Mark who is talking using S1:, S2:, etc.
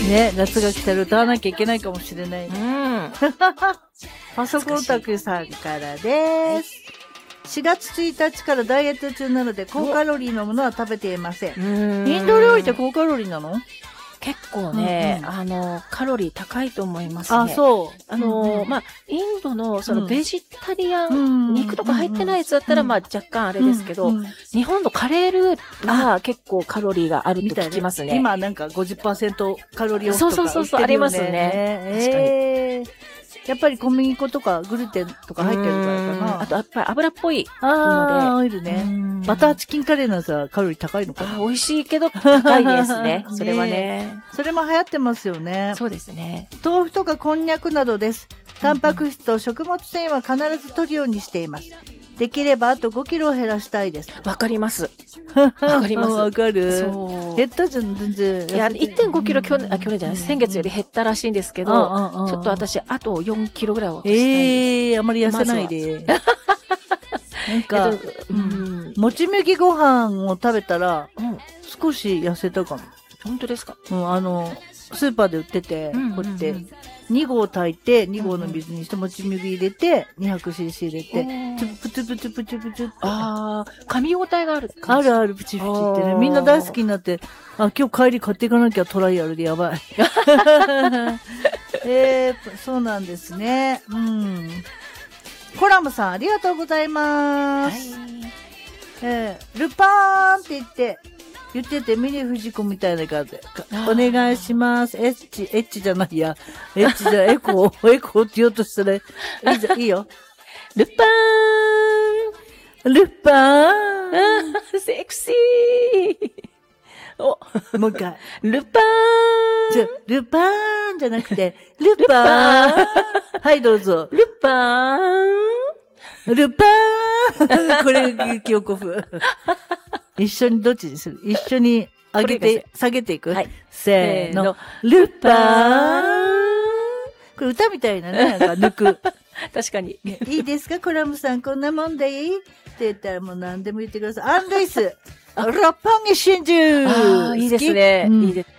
S1: ね、夏が来たら歌わなきゃいけないかもしれない。パソコンタクさんからです。4月1日からダイエット中なので高カロリーのものは食べていません。インド料理って高カロリーなの？
S2: 結構ね、カロリー高いと思いますね。
S1: あ、そう。
S2: まあ、インドのそのベジタリアン、肉とか入ってないやつだったら、まあ若干あれですけど、日本のカレールーは結構カロリーがあると聞きますね。
S1: 今なんか 50% カロリーオフとか売ってるよね。
S2: そう、ありますね。確かに。
S1: やっぱり小麦粉とかグルテンとか入ってるからかな。
S2: あと、やっぱり油っぽい
S1: ので。
S2: オ
S1: イルね。バターチキンカレーのやつはカロリー高いのかな。
S2: 美味しいけど高いですね。それはね。
S1: それも流行ってますよね。
S2: そうですね。
S1: 豆腐とかこんにゃくなどです。タンパク質と食物繊維は必ず摂るようにしています。できればあと5キロを減らしたいです。
S2: わかります。わかります。
S1: わかる。
S2: そう。
S1: 減ったじゃん、全然。
S2: いや、1.5 キロ去年じゃない、先月より減ったらしいんですけど、ちょっと私、あと4キロぐらい落としたい。
S1: あまり痩せないで。なんか、もち麦ご飯を食べたら、少し痩せたかも。
S2: 本当ですか？
S1: スーパーで売ってて、こうやって、2合炊いて、2合の水にしてもち麦入れて、200cc 入れて、プチプチプチプチって。
S2: 噛み応えがある。
S1: ある、プチプチってね。みんな大好きになって、今日帰り買っていかなきゃトライアルでやばい。そうなんですね。コラムさん、ありがとうございます。ルパーンって言ってて、ミニフジコみたいな感じで。お願いします。エッチじゃないや。エコーって言おうとしたら、いいよ。ルパーン
S2: セクシー
S1: もう一回。
S2: ルパーン
S1: ルパーンじゃなくて、ルパーンはい、どうぞ。
S2: ルパー
S1: ンこれ、清子風。一緒にどっちにする？一緒に上げて、下げていく？はい。せーの。ルパーンこれ歌みたいなね、なんか抜く。
S2: 確かに。
S1: いいですかコラムさん、こんなもんでいいって言ったらもう何でも言ってください。アン・ルイス。六本木真珠
S2: いいですね。いいです。